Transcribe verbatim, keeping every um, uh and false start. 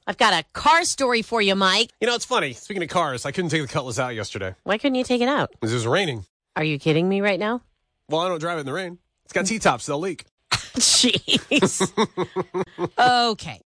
I've got a car story for you, Mike. You know, it's funny. Speaking of cars, I couldn't take the Cutlass out yesterday Why couldn't you take it out? because it was raining. Are you kidding me right now? Well, I don't drive it in the rain. It's got T-tops. They'll leak. Jeez. Okay.